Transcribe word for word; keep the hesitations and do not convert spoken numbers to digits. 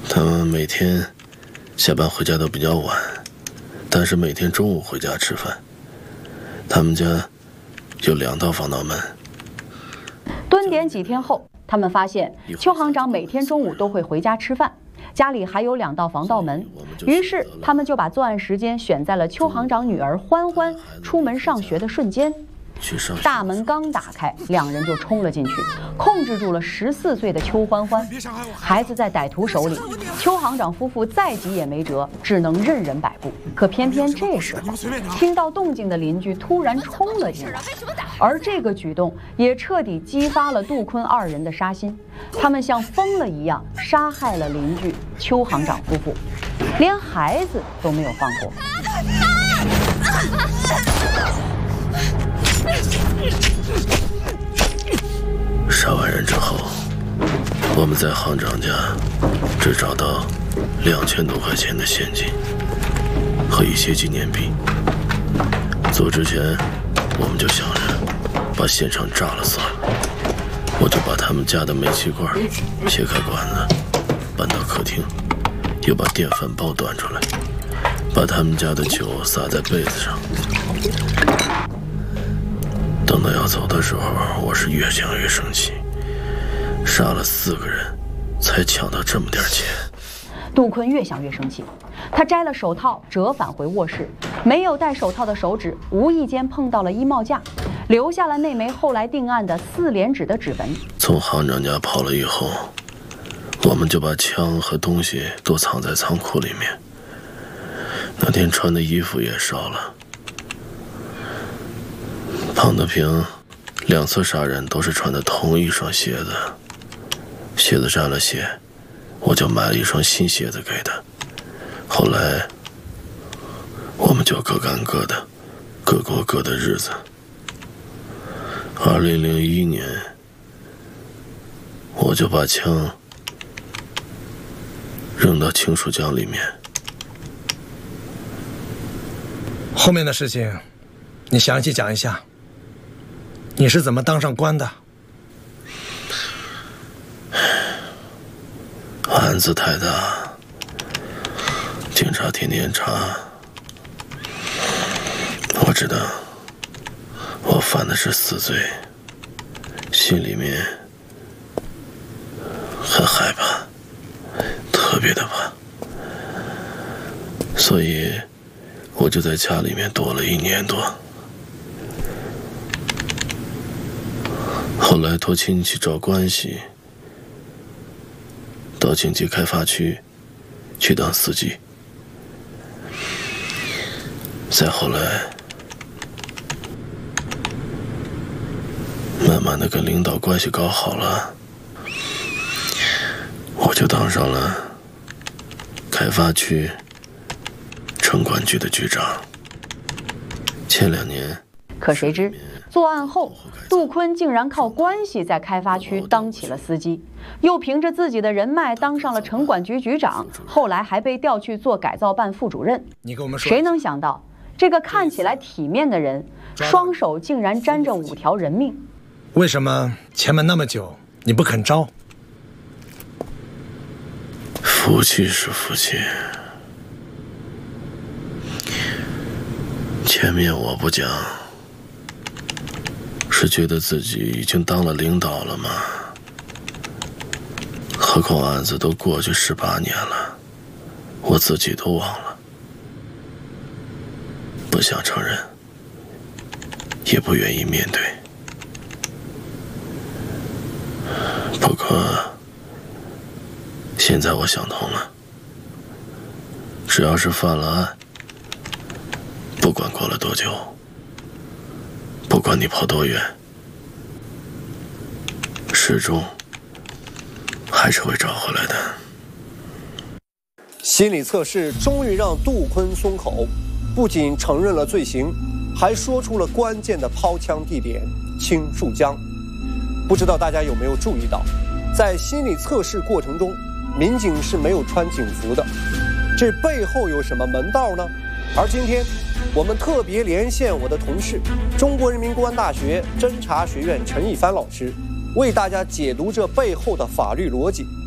他们每天下班回家都比较晚，但是每天中午回家吃饭。他们家有两道防盗门。 蹲点几天后，他们发现邱行长每天中午都会回家吃饭，家里还有两道防盗门。于是他们就把作案时间选在了邱行长女儿欢欢出门上学的瞬间。大门刚打开，两人就冲了进去，控制住了十四岁的邱欢欢。孩子在歹徒手里，邱行长夫妇再急也没辙，只能任人摆布。可偏偏这时候，听到动静的邻居突然冲了进来，而这个举动也彻底激发了杜坤二人的杀心。他们像疯了一样杀害了邻居邱行长夫妇，连孩子都没有放过。 杀完人之后，我们在行长家只找到两千多块钱的现金和一些纪念币。走之前，我们就想着把现场炸了算了。我就把他们家的煤气罐切开管子，搬到客厅，又把电饭煲端出来，把他们家的酒洒在被子上。等到要走的时候，我是越想越生气，杀了四个人，才抢到这么点钱。 杜坤越想越生气，他摘了手套，折返回卧室，没有戴手套的手指无意间碰到了衣帽架，留下了那枚后来定案的四连指的指纹。 从行长家跑了以后，我们就把枪和东西都藏在仓库里面。那天穿的衣服也烧了。庞德平两次杀人都是穿的同一双鞋子，鞋子沾了血，我就买了一双新鞋子给他。后来我们就各干各的，各过各的日子。二零零一年，我就把枪扔到清水江里面。 后面的事情，你详细讲一下。你是怎么当上官的？ 案子太大，警察天天查。我知道我犯的是死罪，心里面很害怕，特别的怕，所以我就在家里面躲了一年多。后来托亲戚找关系，到经济开发区去当司机。再后来，慢慢的跟领导关系搞好了，我就当上了开发区城管局的局长。前两年， 可谁知作案后，杜坤竟然靠关系在开发区当起了司机，又凭着自己的人脉当上了城管局局长，后来还被调去做改造办副主任。 你跟我们说， 谁能想到这个看起来体面的人，双手竟然沾着五条人命？ 为什么前门那么久你不肯招？ 福气是福气，前面我不讲，是觉得自己已经当了领导了吗？何况案子都过去十八年了，我自己都忘了，不想承认，也不愿意面对。不过现在我想通了，只要是犯了案，不管过了多久，不管你跑多远，始终还是会找回来的。 心理测试终于让杜坤松口，不仅承认了罪行，还说出了关键的抛枪地点青树江。不知道大家有没有注意到，在心理测试过程中，民警是没有穿警服的，这背后有什么门道呢？而今天我们特别连线我的同事，中国人民公安大学侦查学院陈一帆老师，为大家解读这背后的法律逻辑。